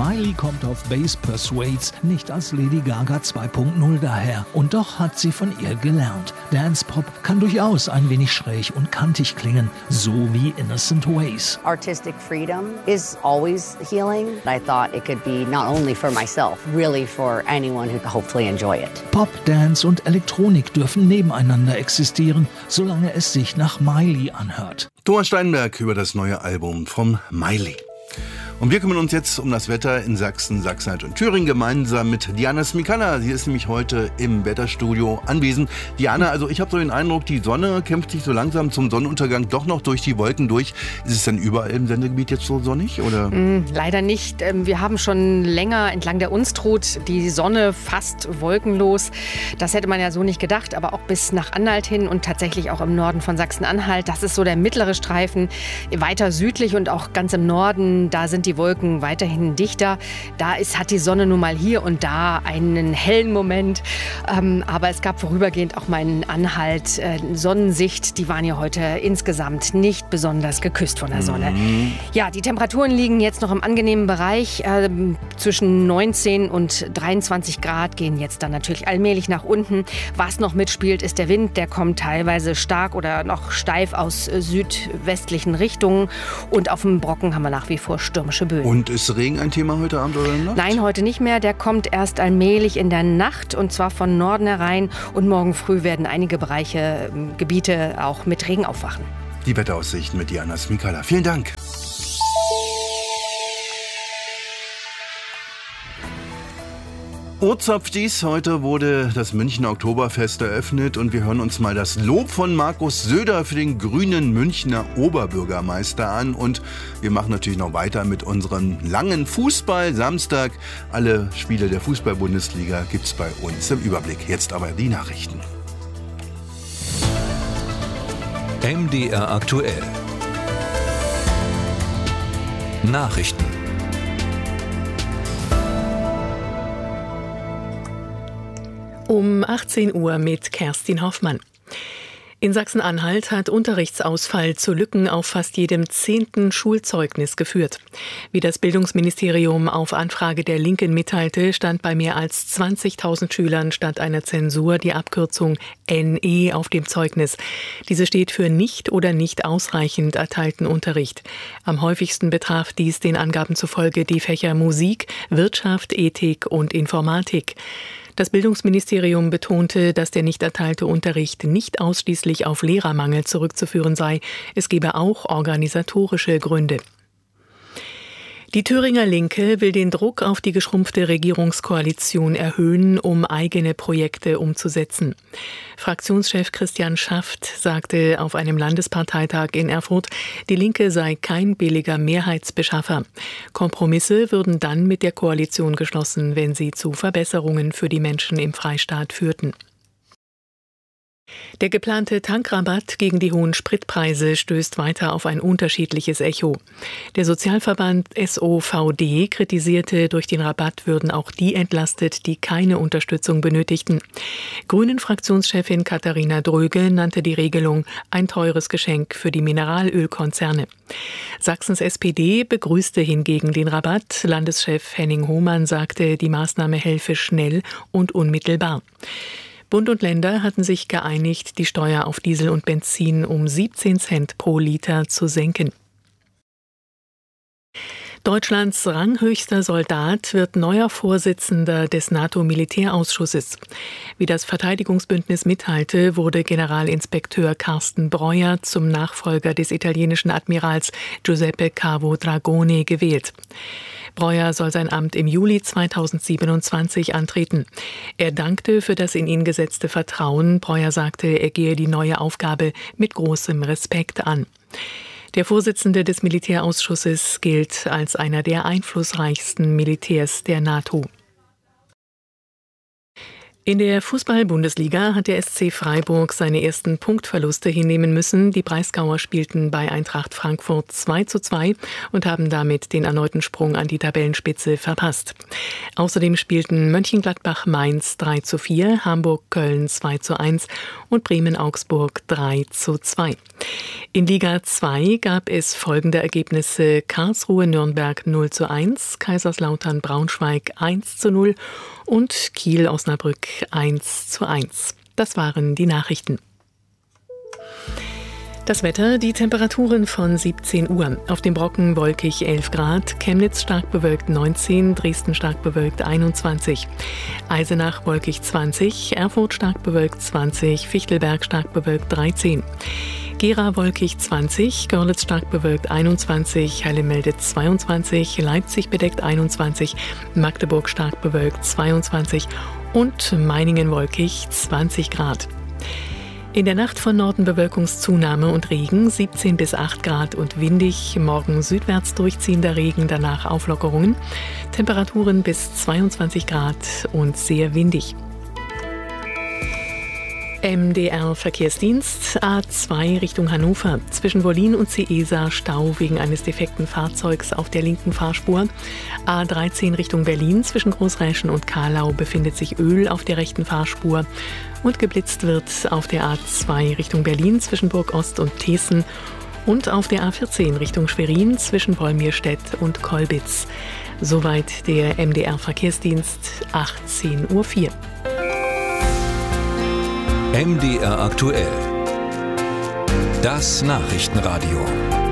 Miley kommt auf Bass Persuades nicht als Lady Gaga 2.0 daher. Und doch hat sie von ihr gelernt. Dance-Pop kann durchaus ein wenig schräg und kantig klingen, so wie Innocent Ways. Artistic freedom is always healing. I thought it could be not only for myself, really for anyone who could hopefully enjoy it. Pop, Dance und Elektronik dürfen nebeneinander existieren, solange es sich nach Miley anhört. Thomas Steinberg über das neue Album von Miley. Und wir kümmern uns jetzt um das Wetter in Sachsen, Sachsen-Anhalt und Thüringen gemeinsam mit Diana Smikalla. Sie ist nämlich heute im Wetterstudio anwesend. Diana, also ich habe so den Eindruck, die Sonne kämpft sich so langsam zum Sonnenuntergang doch noch durch die Wolken durch. Ist es denn überall im Sendegebiet jetzt so sonnig, oder? Leider nicht. Wir haben schon länger entlang der Unstrut die Sonne fast wolkenlos. Das hätte man ja so nicht gedacht, aber auch bis nach Anhalt hin und tatsächlich auch im Norden von Sachsen-Anhalt. Das ist so der mittlere Streifen. Weiter südlich und auch ganz im Norden, da sind die Wolken weiterhin dichter. Da hat die Sonne nun mal hier und da einen hellen Moment. Aber es gab vorübergehend auch mal einen Anhalt. Sonnensicht, die waren ja heute insgesamt nicht besonders geküsst von der Sonne. Ja, die Temperaturen liegen jetzt noch im angenehmen Bereich. Zwischen 19 und 23 Grad gehen jetzt dann natürlich allmählich nach unten. Was noch mitspielt, ist der Wind. Der kommt teilweise stark oder noch steif aus südwestlichen Richtungen. Und auf dem Brocken haben wir nach wie vor stürmische Böen. Und ist Regen ein Thema heute Abend oder Nacht? Nein, heute nicht mehr. Der kommt erst allmählich in der Nacht und zwar von Norden herein. Und morgen früh werden einige Bereiche, Gebiete auch mit Regen aufwachen. Die Wetteraussichten mit Diana Smikalla. Vielen Dank. Ozapf dies, heute wurde das Münchner Oktoberfest eröffnet und wir hören uns mal das Lob von Markus Söder für den grünen Münchner Oberbürgermeister an und wir machen natürlich noch weiter mit unserem langen Fußball-Samstag. Alle Spiele der Fußball-Bundesliga gibt's bei uns im Überblick. Jetzt aber die Nachrichten. MDR aktuell. Nachrichten. Um 18 Uhr mit Kerstin Hoffmann. In Sachsen-Anhalt hat Unterrichtsausfall zu Lücken auf fast jedem 10. Schulzeugnis geführt. Wie das Bildungsministerium auf Anfrage der Linken mitteilte, stand bei mehr als 20.000 Schülern statt einer Zensur die Abkürzung NE auf dem Zeugnis. Diese steht für nicht oder nicht ausreichend erteilten Unterricht. Am häufigsten betraf dies den Angaben zufolge die Fächer Musik, Wirtschaft, Ethik und Informatik. Das Bildungsministerium betonte, dass der nicht erteilte Unterricht nicht ausschließlich auf Lehrermangel zurückzuführen sei. Es gebe auch organisatorische Gründe. Die Thüringer Linke will den Druck auf die geschrumpfte Regierungskoalition erhöhen, um eigene Projekte umzusetzen. Fraktionschef Christian Schaft sagte auf einem Landesparteitag in Erfurt, die Linke sei kein billiger Mehrheitsbeschaffer. Kompromisse würden dann mit der Koalition geschlossen, wenn sie zu Verbesserungen für die Menschen im Freistaat führten. Der geplante Tankrabatt gegen die hohen Spritpreise stößt weiter auf ein unterschiedliches Echo. Der Sozialverband SOVD kritisierte, durch den Rabatt würden auch die entlastet, die keine Unterstützung benötigten. Grünen-Fraktionschefin Katharina Dröge nannte die Regelung ein teures Geschenk für die Mineralölkonzerne. Sachsens SPD begrüßte hingegen den Rabatt. Landeschef Henning Hohmann sagte, die Maßnahme helfe schnell und unmittelbar. Bund und Länder hatten sich geeinigt, die Steuer auf Diesel und Benzin um 17 Cent pro Liter zu senken. Deutschlands ranghöchster Soldat wird neuer Vorsitzender des NATO-Militärausschusses. Wie das Verteidigungsbündnis mitteilte, wurde Generalinspekteur Carsten Breuer zum Nachfolger des italienischen Admirals Giuseppe Cavo Dragone gewählt. Breuer soll sein Amt im Juli 2027 antreten. Er dankte für das in ihn gesetzte Vertrauen. Breuer sagte, er gehe die neue Aufgabe mit großem Respekt an. Der Vorsitzende des Militärausschusses gilt als einer der einflussreichsten Militärs der NATO. In der Fußball-Bundesliga hat der SC Freiburg seine ersten Punktverluste hinnehmen müssen. Die Breisgauer spielten bei Eintracht Frankfurt 2:2 und haben damit den erneuten Sprung an die Tabellenspitze verpasst. Außerdem spielten Mönchengladbach-Mainz 3:4, Hamburg-Köln 2:1 und Bremen-Augsburg 3:2. In Liga 2 gab es folgende Ergebnisse: Karlsruhe-Nürnberg 0:1, Kaiserslautern-Braunschweig 1:0 und Kiel-Osnabrück 1:1. Das waren die Nachrichten. Das Wetter, die Temperaturen von 17 Uhr. Auf dem Brocken wolkig 11 Grad, Chemnitz stark bewölkt 19, Dresden stark bewölkt 21, Eisenach wolkig 20, Erfurt stark bewölkt 20, Fichtelberg stark bewölkt 13. Gera wolkig 20, Görlitz stark bewölkt 21, Heilemelde 22, Leipzig bedeckt 21, Magdeburg stark bewölkt 22 und Meiningen wolkig 20 Grad. In der Nacht von Norden Bewölkungszunahme und Regen, 17 bis 8 Grad und windig. Morgen südwärts durchziehender Regen, danach Auflockerungen. Temperaturen bis 22 Grad und sehr windig. MDR-Verkehrsdienst, A2 Richtung Hannover. Zwischen Wollin und Ciesa Stau wegen eines defekten Fahrzeugs auf der linken Fahrspur. A13 Richtung Berlin. Zwischen Großräschen und Kahlau befindet sich Öl auf der rechten Fahrspur. Und geblitzt wird auf der A2 Richtung Berlin zwischen Burg Ost und Teessen. Und auf der A14 Richtung Schwerin zwischen Wolmirstedt und Kolbitz. Soweit der MDR-Verkehrsdienst, 18:04 Uhr. MDR aktuell. Das Nachrichtenradio.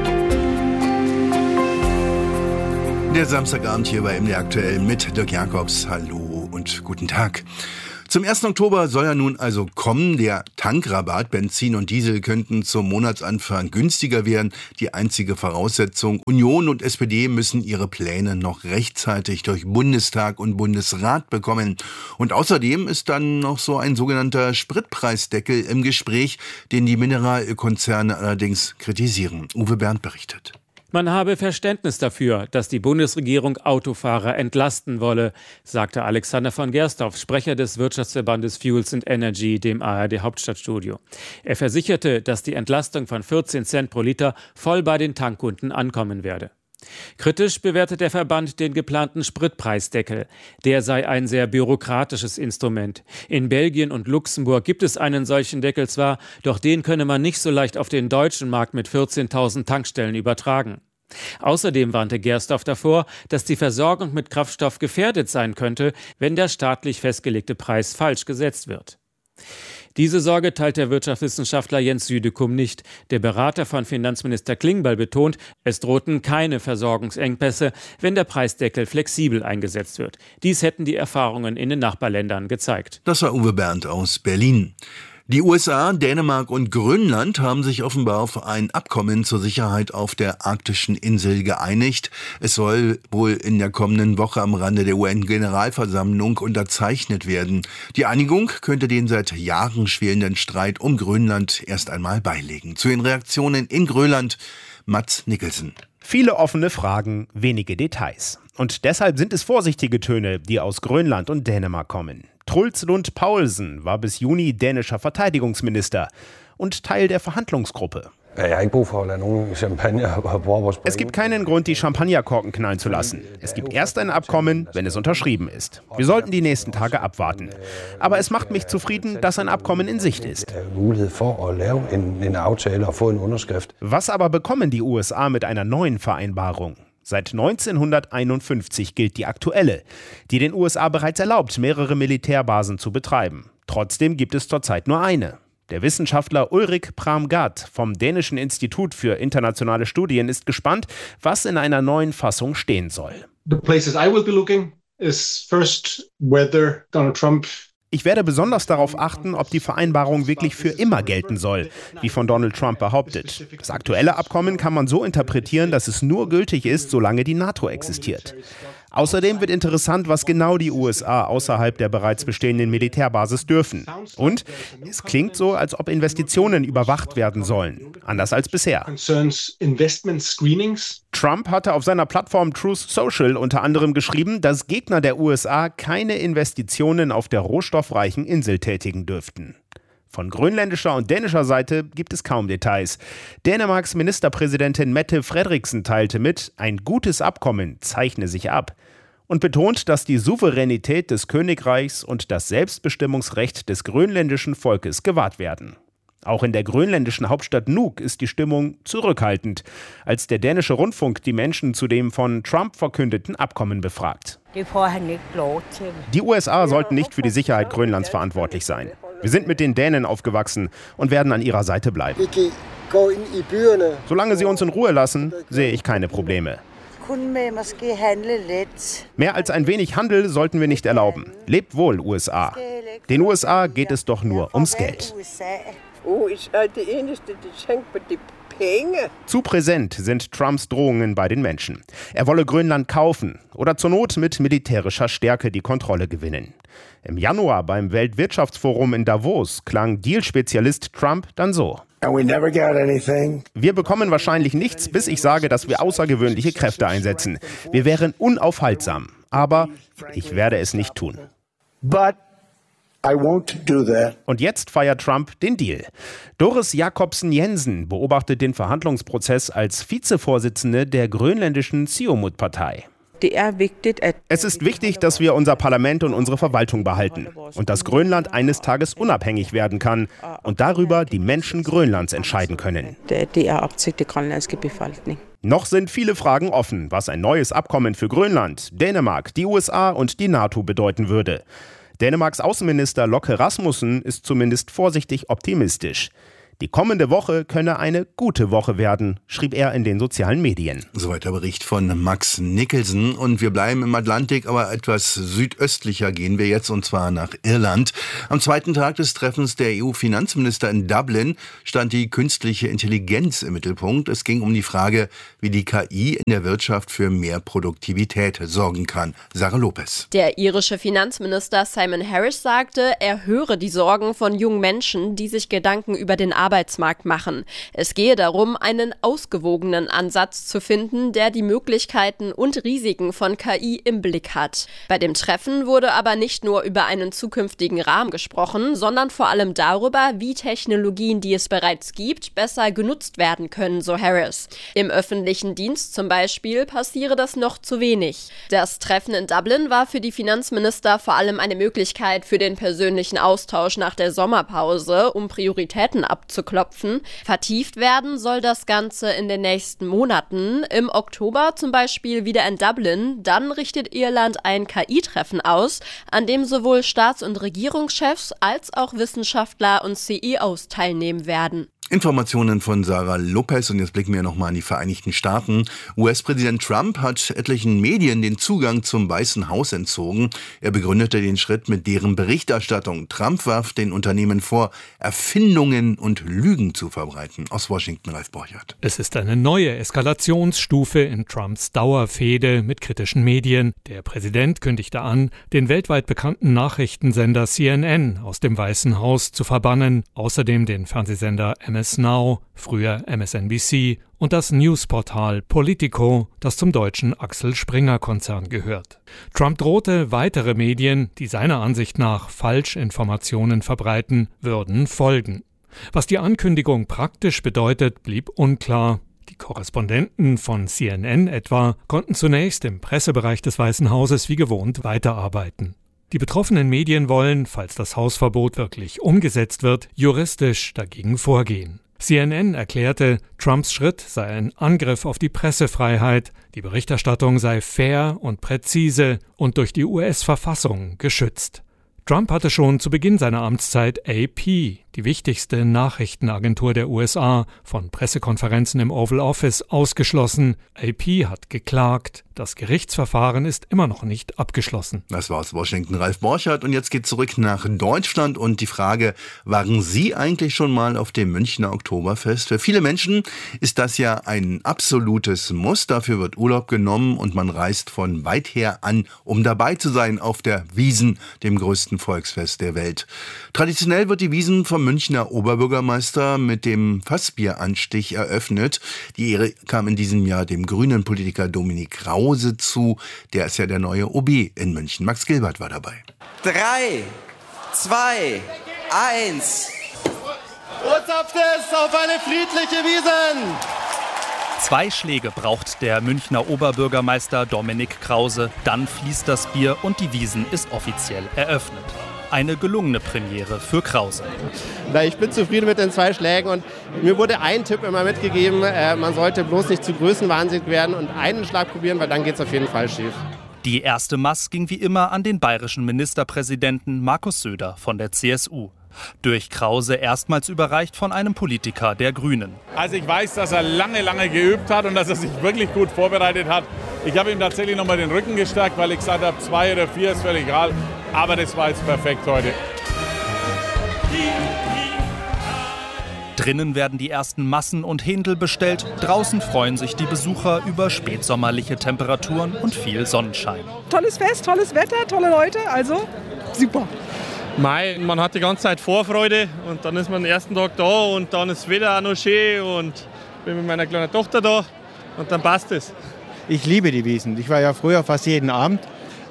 Der Samstagabend hier bei MDR aktuell mit Dirk Jakobs. Hallo und guten Tag. Zum 1. Oktober soll er nun also kommen. Der Tankrabatt, Benzin und Diesel könnten zum Monatsanfang günstiger werden. Die einzige Voraussetzung: Union und SPD müssen ihre Pläne noch rechtzeitig durch Bundestag und Bundesrat bekommen. Und außerdem ist dann noch so ein sogenannter Spritpreisdeckel im Gespräch, den die Mineralölkonzerne allerdings kritisieren. Uwe Bernd berichtet. Man habe Verständnis dafür, dass die Bundesregierung Autofahrer entlasten wolle, sagte Alexander von Gersdorf, Sprecher des Wirtschaftsverbandes Fuels and Energy, dem ARD-Hauptstadtstudio. Er versicherte, dass die Entlastung von 14 Cent pro Liter voll bei den Tankkunden ankommen werde. Kritisch bewertet der Verband den geplanten Spritpreisdeckel. Der sei ein sehr bürokratisches Instrument. In Belgien und Luxemburg gibt es einen solchen Deckel zwar, doch den könne man nicht so leicht auf den deutschen Markt mit 14.000 Tankstellen übertragen. Außerdem warnte Gersdorf davor, dass die Versorgung mit Kraftstoff gefährdet sein könnte, wenn der staatlich festgelegte Preis falsch gesetzt wird. Diese Sorge teilt der Wirtschaftswissenschaftler Jens Südekum nicht. Der Berater von Finanzminister Klingbeil betont, es drohten keine Versorgungsengpässe, wenn der Preisdeckel flexibel eingesetzt wird. Dies hätten die Erfahrungen in den Nachbarländern gezeigt. Das war Uwe Bernd aus Berlin. Die USA, Dänemark und Grönland haben sich offenbar auf ein Abkommen zur Sicherheit auf der arktischen Insel geeinigt. Es soll wohl in der kommenden Woche am Rande der UN-Generalversammlung unterzeichnet werden. Die Einigung könnte den seit Jahren schwelenden Streit um Grönland erst einmal beilegen. Zu den Reaktionen in Grönland, Mats Nicholson. Viele offene Fragen, wenige Details. Und deshalb sind es vorsichtige Töne, die aus Grönland und Dänemark kommen. Truls Lund Poulsen war bis Juni dänischer Verteidigungsminister und Teil der Verhandlungsgruppe. Es gibt keinen Grund, die Champagnerkorken knallen zu lassen. Es gibt erst ein Abkommen, wenn es unterschrieben ist. Wir sollten die nächsten Tage abwarten. Aber es macht mich zufrieden, dass ein Abkommen in Sicht ist. Was aber bekommen die USA mit einer neuen Vereinbarung? Seit 1951 gilt die aktuelle, die den USA bereits erlaubt, mehrere Militärbasen zu betreiben. Trotzdem gibt es zurzeit nur eine. Der Wissenschaftler Ulrik Pram-Gad vom Dänischen Institut für internationale Studien ist gespannt, was in einer neuen Fassung stehen soll. The places I will be looking is first whether Donald Trump. Ich werde besonders darauf achten, ob die Vereinbarung wirklich für immer gelten soll, wie von Donald Trump behauptet. Das aktuelle Abkommen kann man so interpretieren, dass es nur gültig ist, solange die NATO existiert. Außerdem wird interessant, was genau die USA außerhalb der bereits bestehenden Militärbasis dürfen. Und es klingt so, als ob Investitionen überwacht werden sollen. Anders als bisher. Trump hatte auf seiner Plattform Truth Social unter anderem geschrieben, dass Gegner der USA keine Investitionen auf der rohstoffreichen Insel tätigen dürften. Von grönländischer und dänischer Seite gibt es kaum Details. Dänemarks Ministerpräsidentin Mette Frederiksen teilte mit, ein gutes Abkommen zeichne sich ab und betont, dass die Souveränität des Königreichs und das Selbstbestimmungsrecht des grönländischen Volkes gewahrt werden. Auch in der grönländischen Hauptstadt Nuuk ist die Stimmung zurückhaltend, als der dänische Rundfunk die Menschen zu dem von Trump verkündeten Abkommen befragt. Die USA sollten nicht für die Sicherheit Grönlands verantwortlich sein. Wir sind mit den Dänen aufgewachsen und werden an ihrer Seite bleiben. Solange sie uns in Ruhe lassen, sehe ich keine Probleme. Mehr als ein wenig Handel sollten wir nicht erlauben. Lebt wohl, USA. Den USA geht es doch nur ums Geld. Zu präsent sind Trumps Drohungen bei den Menschen. Er wolle Grönland kaufen oder zur Not mit militärischer Stärke die Kontrolle gewinnen. Im Januar beim Weltwirtschaftsforum in Davos klang Deal-Spezialist Trump dann so. Wir bekommen wahrscheinlich nichts, bis ich sage, dass wir außergewöhnliche Kräfte einsetzen. Wir wären unaufhaltsam, aber ich werde es nicht tun. Und jetzt feiert Trump den Deal. Doris Jakobsen Jensen beobachtet den Verhandlungsprozess als Vizevorsitzende der grönländischen Siumut-Partei. Es ist wichtig, dass wir unser Parlament und unsere Verwaltung behalten und dass Grönland eines Tages unabhängig werden kann und darüber die Menschen Grönlands entscheiden können. Noch sind viele Fragen offen, was ein neues Abkommen für Grönland, Dänemark, die USA und die NATO bedeuten würde. Dänemarks Außenminister Locke Rasmussen ist zumindest vorsichtig optimistisch. Die kommende Woche könne eine gute Woche werden, schrieb er in den sozialen Medien. Soweit der Bericht von Max Nicholson. Und wir bleiben im Atlantik, aber etwas südöstlicher gehen wir jetzt, und zwar nach Irland. Am zweiten Tag des Treffens der EU-Finanzminister in Dublin stand die künstliche Intelligenz im Mittelpunkt. Es ging um die Frage, wie die KI in der Wirtschaft für mehr Produktivität sorgen kann. Sarah Lopez. Der irische Finanzminister Simon Harris sagte, er höre die Sorgen von jungen Menschen, die sich Gedanken über den Arbeitsmarkt machen. Es gehe darum, einen ausgewogenen Ansatz zu finden, der die Möglichkeiten und Risiken von KI im Blick hat. Bei dem Treffen wurde aber nicht nur über einen zukünftigen Rahmen gesprochen, sondern vor allem darüber, wie Technologien, die es bereits gibt, besser genutzt werden können, so Harris. Im öffentlichen Dienst zum Beispiel passiere das noch zu wenig. Das Treffen in Dublin war für die Finanzminister vor allem eine Möglichkeit für den persönlichen Austausch nach der Sommerpause, um Prioritäten abzuklopfen. Vertieft werden soll das Ganze in den nächsten Monaten. Im Oktober zum Beispiel wieder in Dublin. Dann richtet Irland ein KI-Treffen aus, an dem sowohl Staats- und Regierungschefs als auch Wissenschaftler und CEOs teilnehmen werden. Informationen von Sarah Lopez, und jetzt blicken wir nochmal an die Vereinigten Staaten. US-Präsident Trump hat etlichen Medien den Zugang zum Weißen Haus entzogen. Er begründete den Schritt mit deren Berichterstattung. Trump warf den Unternehmen vor, Erfindungen und Lügen zu verbreiten. Aus Washington, Ralf Borchert. Es ist eine neue Eskalationsstufe in Trumps Dauerfehde mit kritischen Medien. Der Präsident kündigte an, den weltweit bekannten Nachrichtensender CNN aus dem Weißen Haus zu verbannen, außerdem den Fernsehsender MS Now, früher MSNBC, und das Newsportal Politico, das zum deutschen Axel Springer-Konzern gehört. Trump drohte, weitere Medien, die seiner Ansicht nach Falschinformationen verbreiten, würden folgen. Was die Ankündigung praktisch bedeutet, blieb unklar. Die Korrespondenten von CNN etwa konnten zunächst im Pressebereich des Weißen Hauses wie gewohnt weiterarbeiten. Die betroffenen Medien wollen, falls das Hausverbot wirklich umgesetzt wird, juristisch dagegen vorgehen. CNN erklärte, Trumps Schritt sei ein Angriff auf die Pressefreiheit, die Berichterstattung sei fair und präzise und durch die US-Verfassung geschützt. Trump hatte schon zu Beginn seiner Amtszeit AP, die wichtigste Nachrichtenagentur der USA, von Pressekonferenzen im Oval Office ausgeschlossen. AP hat geklagt. Das Gerichtsverfahren ist immer noch nicht abgeschlossen. Das war aus Washington Ralf Borchardt. Und jetzt geht zurück nach Deutschland und die Frage, waren Sie eigentlich schon mal auf dem Münchner Oktoberfest? Für viele Menschen ist das ja ein absolutes Muss. Dafür wird Urlaub genommen und man reist von weit her an, um dabei zu sein auf der Wiesn, dem größten Volksfest der Welt. Traditionell wird die Wiesn vom Münchner Oberbürgermeister mit dem Fassbieranstich eröffnet. Die Ehre kam in diesem Jahr dem grünen Politiker Dominik Krause zu. Der ist ja der neue OB in München. Max Gilbert war dabei. 3, 2, 1. Urzapft es auf eine friedliche Wiesn! 2 Schläge braucht der Münchner Oberbürgermeister Dominik Krause. Dann fließt das Bier und die Wiesn ist offiziell eröffnet. Eine gelungene Premiere für Krause. Ich bin zufrieden mit den 2 Schlägen und mir wurde ein Tipp immer mitgegeben, man sollte bloß nicht zu größenwahnsinnig werden und einen Schlag probieren, weil dann geht es auf jeden Fall schief. Die erste Maß ging wie immer an den bayerischen Ministerpräsidenten Markus Söder von der CSU. Durch Krause erstmals überreicht von einem Politiker der Grünen. Also ich weiß, dass er lange geübt hat und dass er sich wirklich gut vorbereitet hat. Ich habe ihm tatsächlich nochmal den Rücken gestärkt, weil ich gesagt habe, 2 oder 4 ist völlig egal. Aber das war jetzt perfekt heute. Drinnen werden die ersten Massen und Händel bestellt. Draußen freuen sich die Besucher über spätsommerliche Temperaturen und viel Sonnenschein. Tolles Fest, tolles Wetter, tolle Leute, also super. Man hat die ganze Zeit Vorfreude und dann ist man den ersten Tag da und dann ist das Wetter auch noch schön und bin mit meiner kleinen Tochter da und dann passt es. Ich liebe die Wiesn. Ich war ja früher fast jeden Abend.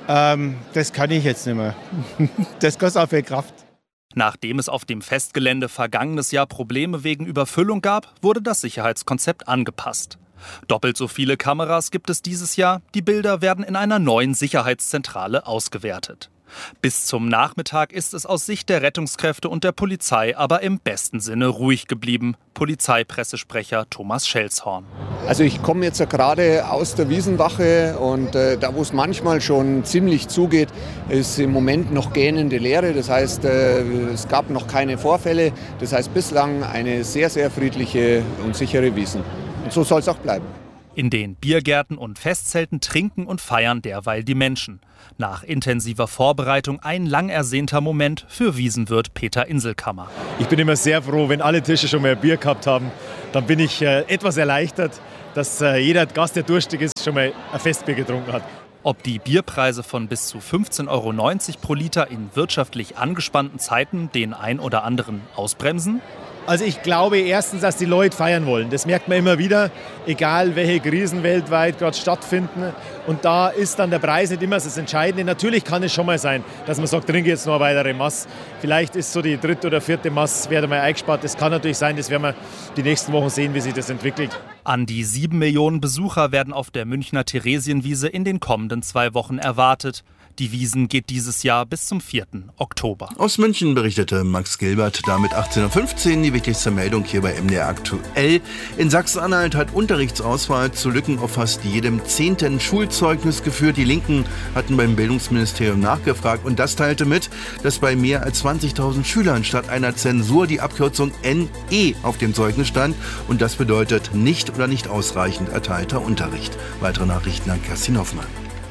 Das kann ich jetzt nicht mehr. Das kostet auch viel Kraft. Nachdem es auf dem Festgelände vergangenes Jahr Probleme wegen Überfüllung gab, wurde das Sicherheitskonzept angepasst. Doppelt so viele Kameras gibt es dieses Jahr. Die Bilder werden in einer neuen Sicherheitszentrale ausgewertet. Bis zum Nachmittag ist es aus Sicht der Rettungskräfte und der Polizei aber im besten Sinne ruhig geblieben. Polizeipressesprecher Thomas Schelshorn. Also ich komme jetzt gerade aus der Wiesenwache und da, wo es manchmal schon ziemlich zugeht, ist im Moment noch gähnende Leere. Das heißt, es gab noch keine Vorfälle. Das heißt, bislang eine sehr, sehr friedliche und sichere Wiesn. Und so soll es auch bleiben. In den Biergärten und Festzelten trinken und feiern derweil die Menschen. Nach intensiver Vorbereitung ein lang ersehnter Moment für Wiesenwirt Peter Inselkammer. Ich bin immer sehr froh, wenn alle Tische schon mal ein Bier gehabt haben. Dann bin ich etwas erleichtert, dass jeder Gast, der durstig ist, schon mal ein Festbier getrunken hat. Ob die Bierpreise von bis zu 15,90 € pro Liter in wirtschaftlich angespannten Zeiten den ein oder anderen ausbremsen? Also ich glaube erstens, dass die Leute feiern wollen. Das merkt man immer wieder, egal welche Krisen weltweit gerade stattfinden. Und da ist dann der Preis nicht immer das Entscheidende. Natürlich kann es schon mal sein, dass man sagt, trinke jetzt noch eine weitere Maß. Vielleicht ist so die 3. oder 4. Maß wieder mal eingespart. Das kann natürlich sein, das werden wir die nächsten Wochen sehen, wie sich das entwickelt. An die 7 Millionen Besucher werden auf der Münchner Theresienwiese in den kommenden 2 Wochen erwartet. Die Wiesn geht dieses Jahr bis zum 4. Oktober. Aus München berichtete Max Gilbert, damit 18:15 Uhr die wichtigste Meldung hier bei MDR aktuell. In Sachsen-Anhalt hat Unterrichtsausfall zu Lücken auf fast jedem 10. Schulzeugnis geführt. Die Linken hatten beim Bildungsministerium nachgefragt und das teilte mit, dass bei mehr als 20.000 Schülern statt einer Zensur die Abkürzung NE auf dem Zeugnis stand und das bedeutet nicht oder nicht ausreichend erteilter Unterricht. Weitere Nachrichten an Kerstin Hoffmann.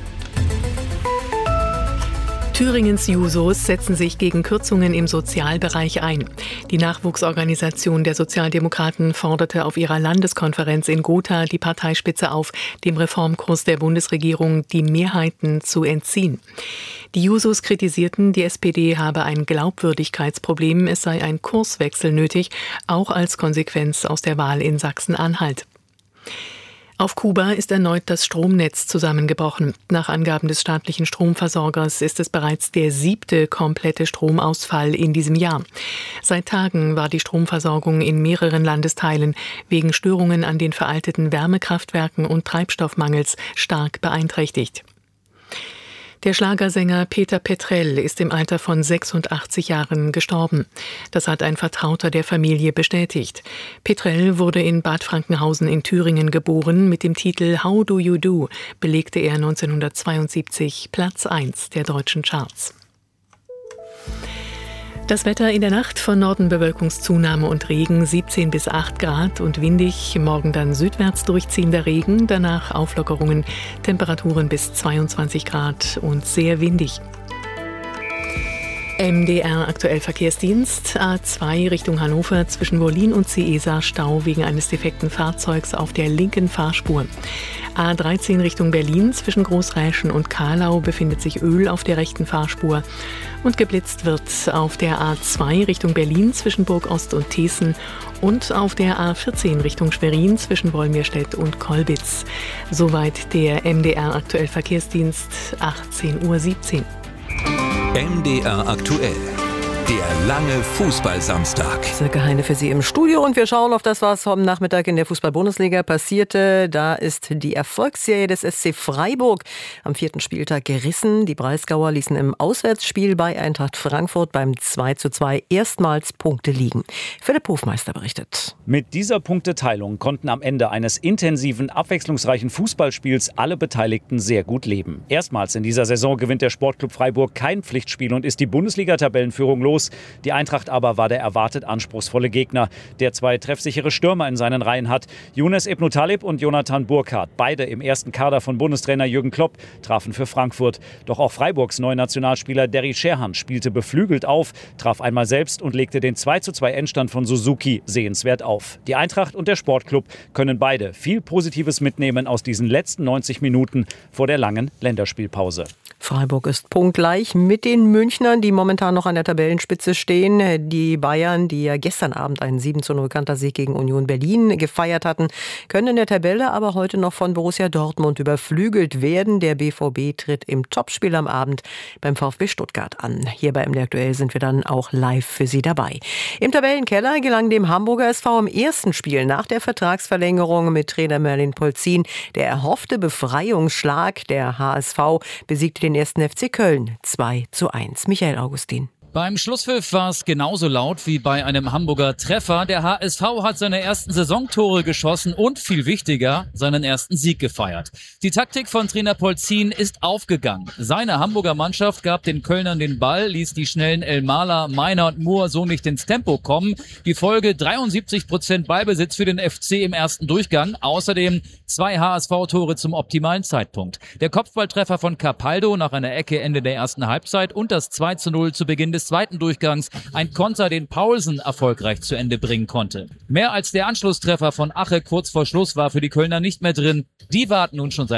Thüringens Jusos setzen sich gegen Kürzungen im Sozialbereich ein. Die Nachwuchsorganisation der Sozialdemokraten forderte auf ihrer Landeskonferenz in Gotha die Parteispitze auf, dem Reformkurs der Bundesregierung die Mehrheiten zu entziehen. Die Jusos kritisierten, die SPD habe ein Glaubwürdigkeitsproblem, es sei ein Kurswechsel nötig, auch als Konsequenz aus der Wahl in Sachsen-Anhalt. Auf Kuba ist erneut das Stromnetz zusammengebrochen. Nach Angaben des staatlichen Stromversorgers ist es bereits der 7. komplette Stromausfall in diesem Jahr. Seit Tagen war die Stromversorgung in mehreren Landesteilen wegen Störungen an den veralteten Wärmekraftwerken und Treibstoffmangels stark beeinträchtigt. Der Schlagersänger Peter Petrell ist im Alter von 86 Jahren gestorben. Das hat ein Vertrauter der Familie bestätigt. Petrell wurde in Bad Frankenhausen in Thüringen geboren. Mit dem Titel How Do You Do belegte er 1972 Platz 1 der deutschen Charts. Das Wetter in der Nacht: von Norden Bewölkungszunahme und Regen, 17 bis 8 Grad und windig. Morgen dann südwärts durchziehender Regen, danach Auflockerungen, Temperaturen bis 22 Grad und sehr windig. MDR aktuell Verkehrsdienst. A2 Richtung Hannover zwischen Wollin und Ciesa Stau wegen eines defekten Fahrzeugs auf der linken Fahrspur. A13 Richtung Berlin zwischen Großräschen und Kahlau befindet sich Öl auf der rechten Fahrspur. Und geblitzt wird auf der A2 Richtung Berlin zwischen Burgost und Thesen und auf der A14 Richtung Schwerin zwischen Wolmirstedt und Kolbitz. Soweit der MDR aktuell Verkehrsdienst, 18:17 Uhr. MDR aktuell. Der lange Fußballsamstag. Silke Heine für Sie im Studio und wir schauen auf das, was am Nachmittag in der Fußball-Bundesliga passierte. Da ist die Erfolgsserie des SC Freiburg am 4. Spieltag gerissen. Die Breisgauer ließen im Auswärtsspiel bei Eintracht Frankfurt beim 2:2 erstmals Punkte liegen. Philipp Hofmeister berichtet. Mit dieser Punkteteilung konnten am Ende eines intensiven, abwechslungsreichen Fußballspiels alle Beteiligten sehr gut leben. Erstmals in dieser Saison gewinnt der Sportclub Freiburg kein Pflichtspiel und ist die Bundesliga-Tabellenführung los. Die Eintracht aber war der erwartet anspruchsvolle Gegner, der 2 treffsichere Stürmer in seinen Reihen hat. Younes Ibn Talib und Jonathan Burkhardt, beide im ersten Kader von Bundestrainer Jürgen Klopp, trafen für Frankfurt. Doch auch Freiburgs Neunationalspieler Derry Sherhan spielte beflügelt auf, traf einmal selbst und legte den 2:2 Endstand von Suzuki sehenswert auf. Die Eintracht und der Sportclub können beide viel Positives mitnehmen aus diesen letzten 90 Minuten vor der langen Länderspielpause. Freiburg ist punktgleich mit den Münchnern, die momentan noch an der Tabellenspitze stehen. Die Bayern, die ja gestern Abend einen 7:0 Kantersieg gegen Union Berlin gefeiert hatten, können in der Tabelle aber heute noch von Borussia Dortmund überflügelt werden. Der BVB tritt im Topspiel am Abend beim VfB Stuttgart an. Hier bei MDR aktuell sind wir dann auch live für Sie dabei. Im Tabellenkeller gelang dem Hamburger SV im ersten Spiel nach der Vertragsverlängerung mit Trainer Merlin Polzin der erhoffte Befreiungsschlag. Der HSV besiegte den 1. FC Köln 2:1. Michael Augustin. Beim Schlusspfiff war es genauso laut wie bei einem Hamburger Treffer. Der HSV hat seine ersten Saisontore geschossen und, viel wichtiger, seinen ersten Sieg gefeiert. Die Taktik von Trainer Polzin ist aufgegangen. Seine Hamburger Mannschaft gab den Kölnern den Ball, ließ die schnellen Elmaler, Meiner und Moore so nicht ins Tempo kommen. Die Folge: 73% Ballbesitz für den FC im ersten Durchgang. Außerdem 2 HSV-Tore zum optimalen Zeitpunkt. Der Kopfballtreffer von Capaldo nach einer Ecke Ende der ersten Halbzeit und das 2:0 zu Beginn des zweiten Durchgangs, ein Konter, den Paulsen erfolgreich zu Ende bringen konnte. Mehr als der Anschlusstreffer von Ache kurz vor Schluss war für die Kölner nicht mehr drin. Die warten nun schon seit